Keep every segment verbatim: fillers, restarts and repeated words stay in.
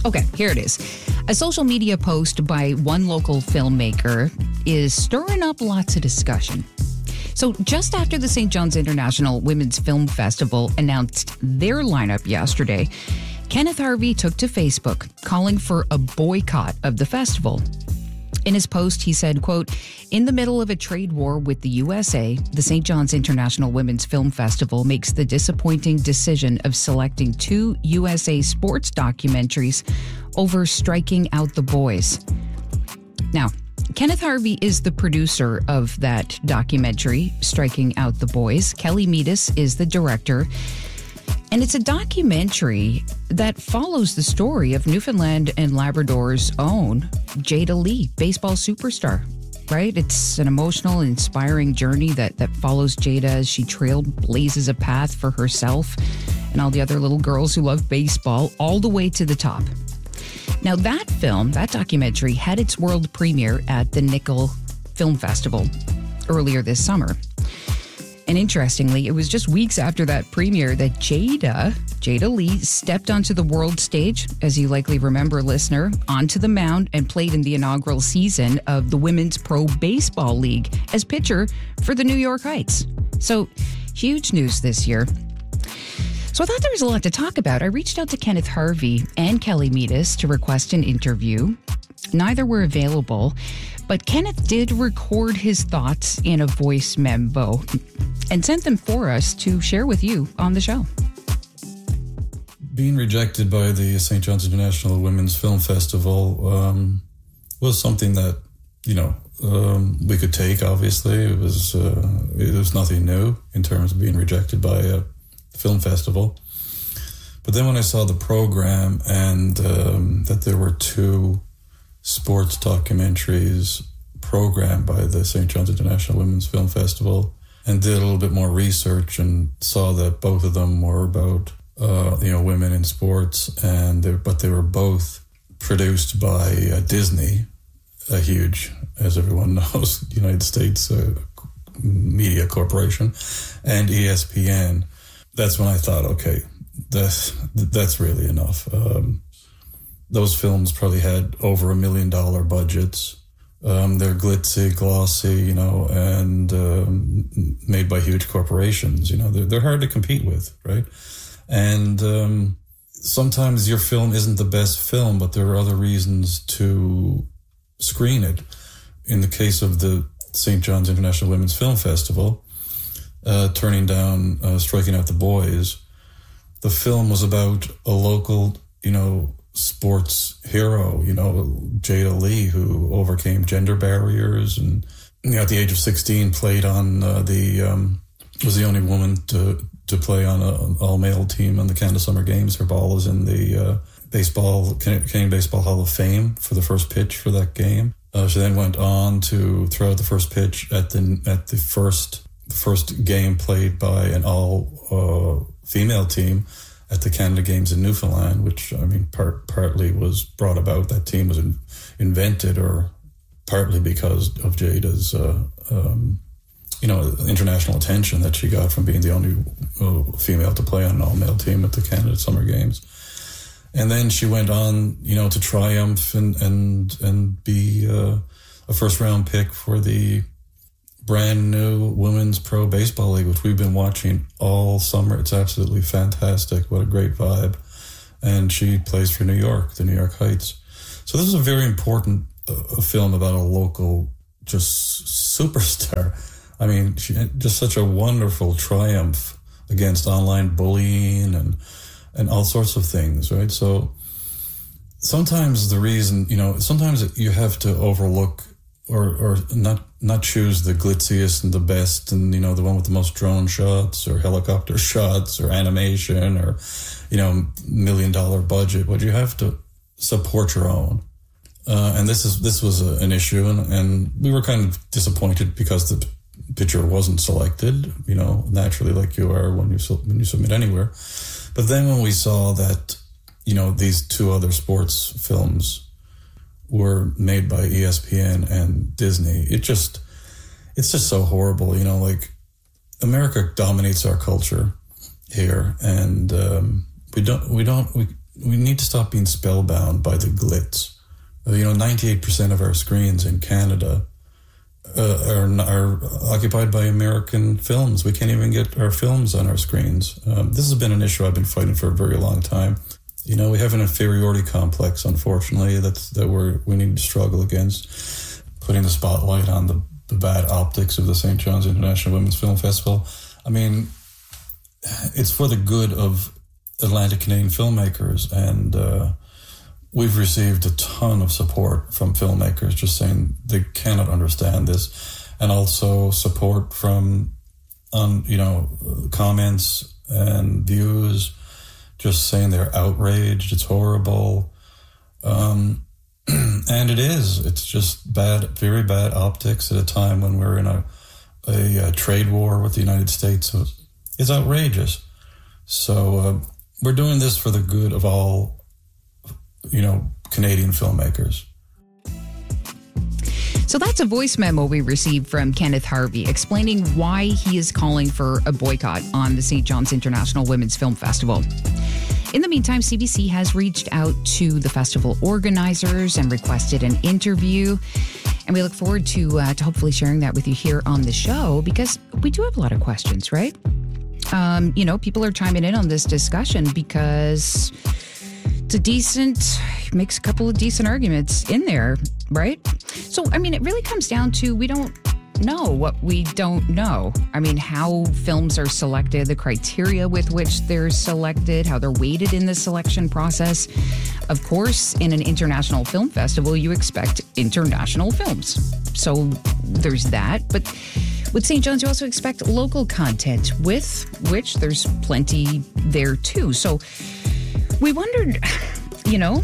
Okay, here it is. A social media post by one local filmmaker is stirring up lots of discussion. So just after the Saint John's International Women's Film Festival announced their lineup yesterday, Kenneth Harvey took to Facebook calling for a boycott of the festival. In his post, he said, quote, "In the middle of a trade war with the U S A, the Saint John's International Women's Film Festival makes the disappointing decision of selecting two U S A sports documentaries over Striking Out the Boys." Now, Kenneth Harvey is the producer of that documentary, Striking Out the Boys. Kelly Metis is the director. And it's a documentary that follows the story of Newfoundland and Labrador's own Jada Lee, baseball superstar, right? It's an emotional, inspiring journey that, that follows Jada as she trailblazes a path for herself and all the other little girls who love baseball all the way to the top. Now, that film, that documentary, had its world premiere at the Nickel Film Festival earlier this summer. And interestingly, it was just weeks after that premiere that Jada, Jada Lee, stepped onto the world stage, as you likely remember, listener, onto the mound and played in the inaugural season of the Women's Pro Baseball League as pitcher for the New York Heights. So, huge news this year. So I thought there was a lot to talk about. I reached out to Kenneth Harvey and Kelly Metis to request an interview. Neither were available, but Kenneth did record his thoughts in a voice memo and sent them for us to share with you on the show. Being rejected by the Saint John's International Women's Film Festival um, was something that, you know, um, we could take, obviously. It was, uh, it was nothing new in terms of being rejected by a film festival. But then when I saw the program and um, that there were two sports documentaries programmed by the Saint John's International Women's Film Festival, and did a little bit more research and saw that both of them were about, uh, you know, women in sports, and they, but they were both produced by uh, Disney, a huge, as everyone knows, United States uh, media corporation, and E S P N. That's when I thought, okay, that's, that's really enough. Um, those films probably had over a million dollar budgets. Um, they're glitzy, glossy, you know, and um, made by huge corporations. You know, they're, they're hard to compete with, right? And um, sometimes your film isn't the best film, but there are other reasons to screen it. In the case of the Saint John's International Women's Film Festival, uh, turning down uh, Striking Out the Boys, the film was about a local, you know, sports hero, you know, Jada Lee, who overcame gender barriers and, you know, at the age of sixteen played on uh, the, um, was the only woman to to play on an all-male team on the Canada Summer Games. Her ball is in the uh, baseball, Canadian Baseball Hall of Fame for the first pitch for that game. Uh, she then went on to throw out the first pitch at the at the first the first game played by an all-female uh, team at the Canada Games in Newfoundland, which, I mean, part, partly was brought about, that team was in, invented, or partly because of Jada's, uh, um, you know, international attention that she got from being the only uh, female to play on an all-male team at the Canada Summer Games. And then she went on, you know, to triumph and and, and be uh, a first-round pick for the brand new Women's Pro Baseball League, which we've been watching all summer. It's absolutely fantastic. What a great vibe. And she plays for New York, the New York Heights. So this is a very important uh, film about a local just superstar. I mean, she just such a wonderful triumph against online bullying and and all sorts of things, right? So sometimes the reason, you know, sometimes you have to overlook or or not not choose the glitziest and the best and, you know, the one with the most drone shots or helicopter shots or animation or, you know, million dollar budget, but you have to support your own. Uh, and this is this was a, an issue, and, and we were kind of disappointed because the picture wasn't selected, you know, naturally, like you are when you when you submit anywhere. But then when we saw that, you know, these two other sports films were made by E S P N and Disney, it just, it's just so horrible, you know, like America dominates our culture here, and um, we don't, we don't, we, we need to stop being spellbound by the glitz. Uh, you know, ninety-eight percent of our screens in Canada uh, are, are occupied by American films. We can't even get our films on our screens. Um, this has been an issue I've been fighting for a very long time. You know, we have an inferiority complex, unfortunately, that's, that we're, we need to struggle against, putting the spotlight on the, the bad optics of the Saint John's International Women's Film Festival. I mean, it's for the good of Atlantic Canadian filmmakers, and uh, we've received a ton of support from filmmakers just saying they cannot understand this, and also support from, um, you know, comments and views just saying they're outraged, it's horrible. Um, and it is. It's just bad, very bad optics at a time when we're in a, a, a trade war with the United States. So it's outrageous. So uh, we're doing this for the good of all, you know, Canadian filmmakers. So that's a voice memo we received from Kenneth Harvey explaining why he is calling for a boycott on the Saint John's International Women's Film Festival. In the meantime, C B C has reached out to the festival organizers and requested an interview. And we look forward to uh, to hopefully sharing that with you here on the show, because we do have a lot of questions, right? Um, you know, people are chiming in on this discussion because it's a decent, makes a couple of decent arguments in there, right? So, I mean, it really comes down to we don't know what we don't know. I mean, how films are selected, the criteria with which they're selected, how they're weighted in the selection process. Of course, in an international film festival, you expect international films. So there's that. But with Saint John's, you also expect local content, with which there's plenty there too. So we wondered, you know,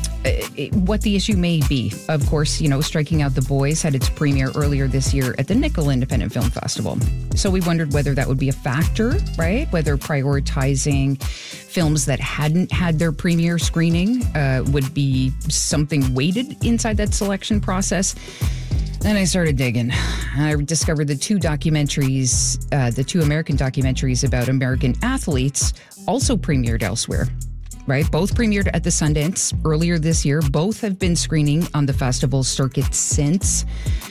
what the issue may be. Of course, you know, Striking Out the Boys had its premiere earlier this year at the Nickel Independent Film Festival. So we wondered whether that would be a factor, right? Whether prioritizing films that hadn't had their premiere screening uh, would be something weighted inside that selection process. Then I started digging. I discovered the two documentaries, uh, the two American documentaries about American athletes also premiered elsewhere. Right? Both premiered at the Sundance earlier this year. Both have been screening on the festival circuit since,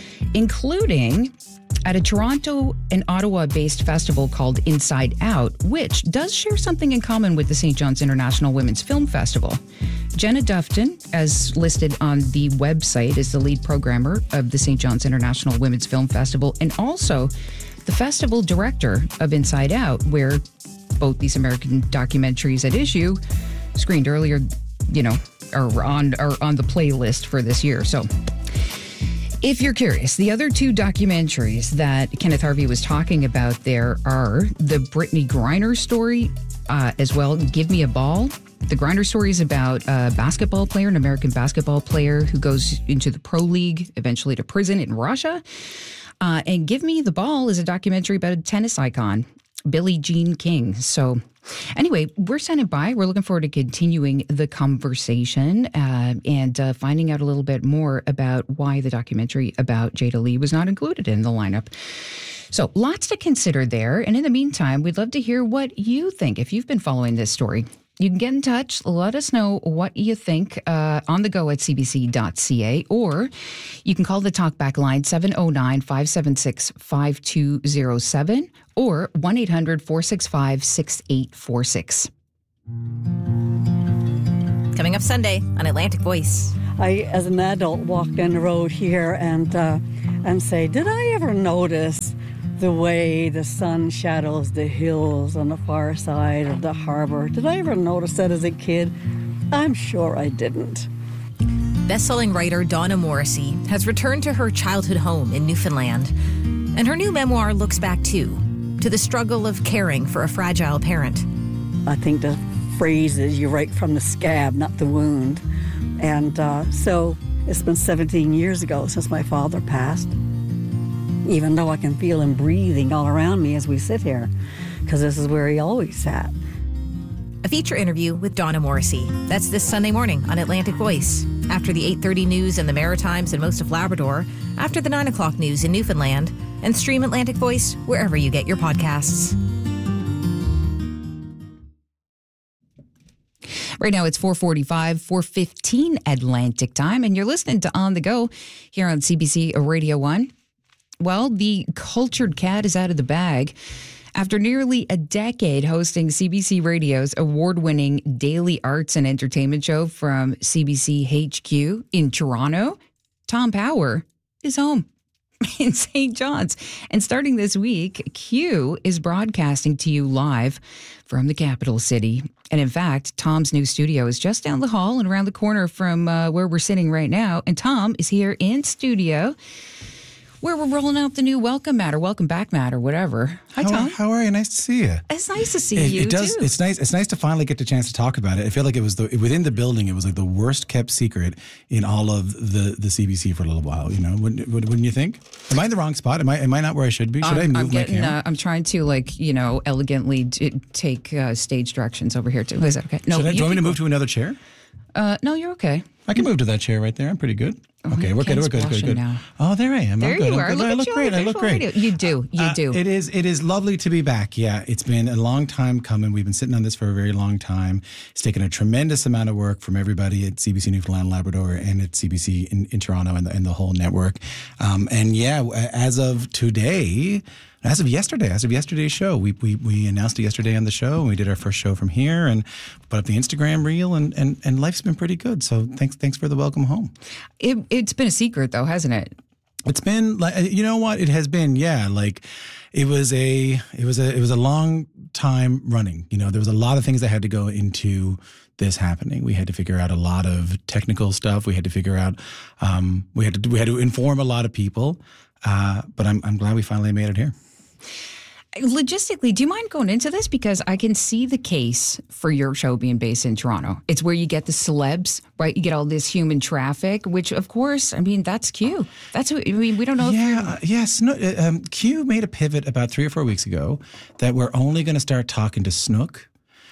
including at a Toronto and Ottawa-based festival called Inside Out, which does share something in common with the Saint John's International Women's Film Festival. Jenna Dufton, as listed on the website, is the lead programmer of the Saint John's International Women's Film Festival, and also the festival director of Inside Out, where both these American documentaries at issue screened earlier, you know, are on are on the playlist for this year. So if you're curious, the other two documentaries that Kenneth Harvey was talking about there are the Brittany Griner story, uh, as well, Give Me a Ball. The Griner story is about a basketball player, an American basketball player who goes into the pro league, eventually to prison in Russia. Uh, and Give Me the Ball is a documentary about a tennis icon, Billie Jean King. So anyway, we're sending by. We're looking forward to continuing the conversation uh, and uh, finding out a little bit more about why the documentary about Jada Lee was not included in the lineup. So lots to consider there. And in the meantime, we'd love to hear what you think. If you've been following this story, you can get in touch. Let us know what you think uh, on the go at c b c dot c a, or you can call the talkback line seven oh nine, five seven six, five two oh seven or one eight hundred, four six five, six eight four six. Coming up Sunday on Atlantic Voice. I, as an adult, walk down the road here and uh, and say, did I ever notice the way the sun shadows the hills on the far side of the harbor? Did I ever notice that as a kid? I'm sure I didn't. Best-selling writer Donna Morrissey has returned to her childhood home in Newfoundland, and her new memoir looks back, too, to the struggle of caring for a fragile parent. I think the phrase is, you write from the scab, not the wound. And uh, so it's been seventeen years ago since my father passed, even though I can feel him breathing all around me as we sit here, because this is where he always sat. A feature interview with Donna Morrissey. That's this Sunday morning on Atlantic Voice. After the eight thirty news in the Maritimes and most of Labrador, after the nine o'clock news in Newfoundland, and stream Atlantic Voice wherever you get your podcasts. Right now it's four forty-five, four fifteen Atlantic time, and you're listening to On the Go here on C B C Radio one. Well, the cultured cat is out of the bag. After nearly a decade hosting C B C Radio's award-winning daily arts and entertainment show from C B C H Q in Toronto, Tom Power is home in Saint John's. And starting this week, Q is broadcasting to you live from the capital city. And in fact, Tom's new studio is just down the hall and around the corner from uh, where we're sitting right now. And Tom is here in studio, where we're rolling out the new welcome mat or welcome back mat or whatever. Hi, how, Tom. How are you? Nice to see you. It's nice to see it, you, it does, too. It's nice It's nice to finally get the chance to talk about it. I feel like it was the within the building, it was like the worst kept secret in all of the, the C B C for a little while, you know? Wouldn't, wouldn't you think? Am I in the wrong spot? Am I am I not where I should be? Should I'm, I move I'm my getting, camera? uh, I'm trying to, like, you know, elegantly d- take uh, stage directions over here, too. Is that okay? No, should I, do you want me to keep move to another chair? Uh, no, you're okay. I can move to that chair right there. I'm pretty good. Oh, Okay, we're good. Ken's We're good. Good. blushing Good. now. Oh, there I am. There I'm good. you I'm are. good. Look I at look you great. on I look visual great. radio. You do. You Uh, do. It is. It is lovely to be back. Yeah, it's been a long time coming. We've been sitting on this for a very long time. It's taken a tremendous amount of work from everybody at C B C Newfoundland and Labrador and at C B C in, in Toronto and the, and the whole network. Um, and yeah, as of today. As of yesterday, as of yesterday's show, we, we we announced it yesterday on the show, and we did our first show from here, and put up the Instagram reel, and, and, and life's been pretty good. So thanks thanks for the welcome home. It, it's been a secret, though, hasn't it? It's been like, you know what it has been. Yeah, like it was a it was a it was a long time running. You know, there was a lot of things that had to go into this happening. We had to figure out a lot of technical stuff. We had to figure out um, we had to we had to inform a lot of people. Uh, but I'm I'm glad we finally made it here. Logistically, do you mind going into this? Because I can see the case for your show being based in Toronto. It's where you get the celebs, right? You get all this human traffic, which, of course, I mean, that's Q. That's what, I mean, we don't know Yeah, if uh, yes. No, uh, um, Q made a pivot about three or four weeks ago that we're only going to start talking to Snook.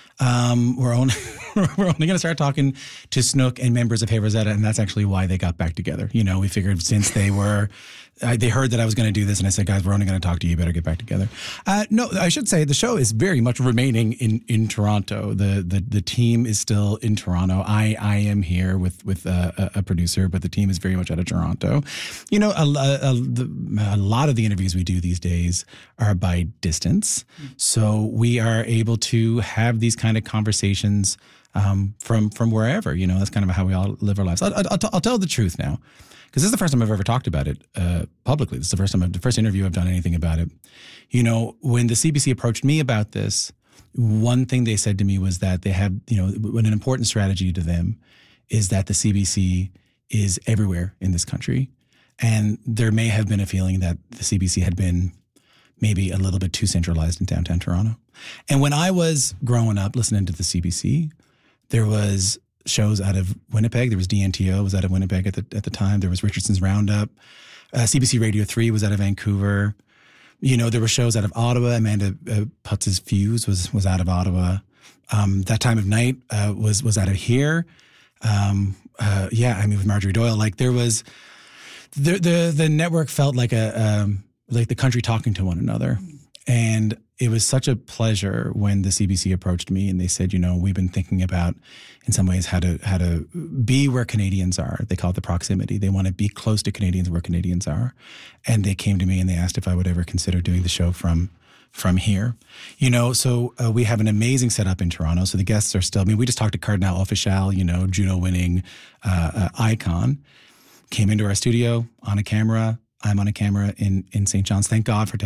Um, we're only we're only going to start talking to Snook and members of Hey Rosetta, and that's actually why they got back together. You know, we figured since they were, uh, they heard that I was going to do this, and I said, guys, we're only going to talk to you. You better get back together. Uh, no, I should say the show is very much remaining in, in Toronto. The, the the team is still in Toronto. I I am here with with a, a producer, but the team is very much out of Toronto. You know, a, a, a, the, a lot of the interviews we do these days are by distance, so we are able to have these kind of conversations um, from from wherever. You know, that's kind of how we all live our lives. I'll, I'll, I'll tell the truth now, because this is the first time I've ever talked about it uh, publicly. This is the first time, I've, the first interview I've done anything about it. You know, when the C B C approached me about this, one thing they said to me was that they have, you know, an important strategy to them is that the C B C is everywhere in this country, and there may have been a feeling that the C B C had been maybe a little bit too centralized in downtown Toronto. And when I was growing up listening to the C B C, there was shows out of Winnipeg. There was D N T O was out of Winnipeg at the at the time. There was Richardson's Roundup. Uh, C B C Radio three was out of Vancouver. You know, there were shows out of Ottawa. Amanda uh, Putz's Fuse was was out of Ottawa. Um, that Time of Night uh, was was out of here. Um, uh, yeah, I mean, with Marjorie Doyle, like there was the the the network felt like a um, like the country talking to one another. And it was such a pleasure when the C B C approached me and they said, you know, we've been thinking about, in some ways, how to how to be where Canadians are. They call it the proximity. They want to be close to Canadians where Canadians are. And they came to me and they asked if I would ever consider doing the show from from here. You know, so uh, we have an amazing setup in Toronto. So the guests are still, I mean, we just talked to Cardinal Offishall, you know, Juno-winning uh, uh, icon, came into our studio on a camera. I'm on a camera in, in Saint John's. Thank God for